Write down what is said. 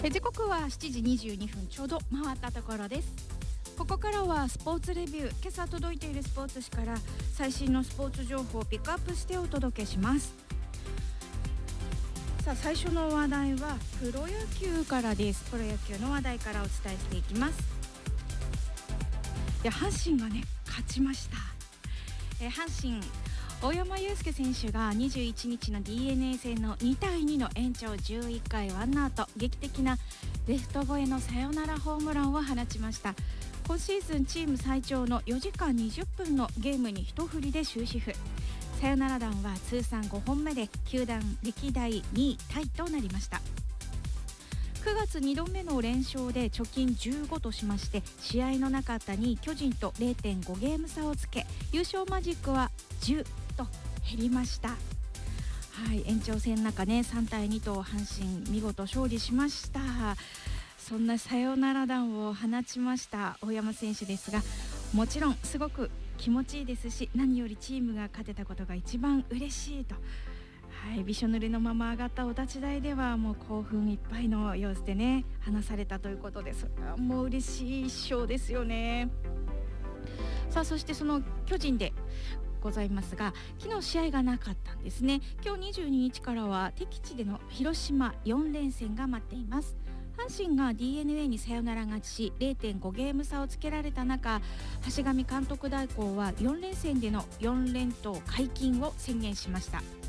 時刻は7時22分ちょうど回ったところです。ここからはスポーツレビュー、今朝届いているスポーツ紙から最新のスポーツ情報をピックアップしてお届けします。さあ、最初の話題はプロ野球からです。プロ野球の話題からお伝えしていきます。阪神がね勝ちました。阪神大山悠輔選手が21日の DNA 戦の2対2の延長11回ワンアウト、劇的なレフト越えのサヨナラホームランを放ちました。今シーズンチーム最長の4時間20分のゲームに一振りで終止符。サヨナラ弾は通算5本目で球団歴代2位タイとなりました。9月2度目の連勝で貯金15としまして、試合のなかった2位巨人と 0.5 ゲーム差をつけ、優勝マジックは10と減りました。延長戦の中ね3対2と阪神見事勝利しました。そんなサヨナラ弾を放ちました大山選手ですが、もちろんすごく気持ちいいですし、何よりチームが勝てたことが一番嬉しいと、びしょ濡れのまま上がったお立ち台ではもう興奮いっぱいの様子でね話されたということで、それはもう嬉しい一勝ですよね。さあ、そしてその巨人でございますが、昨日試合がなかったんですね。今日22日からは敵地での広島4連戦が待っています。阪神が DNA にサヨナラ勝ちし 0.5 ゲーム差をつけられた中、橋上監督代行は4連戦での4連投解禁を宣言しました。